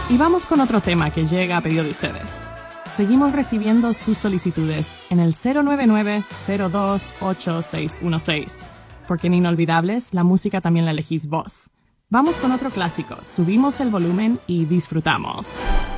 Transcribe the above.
Y vamos con otro tema que llega a pedido de ustedes. Seguimos recibiendo sus solicitudes en el 099-028616, porque en Inolvidables la música también la elegís vos. Vamos con otro clásico, subimos el volumen y disfrutamos.